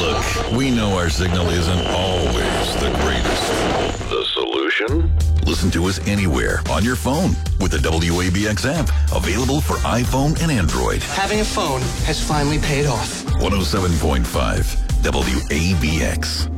Look, we know our signal isn't always the greatest. The solution? Listen to us anywhere on your phone with the WABX app, available for iPhone and Android. Having a phone has finally paid off. 107.5 WABX.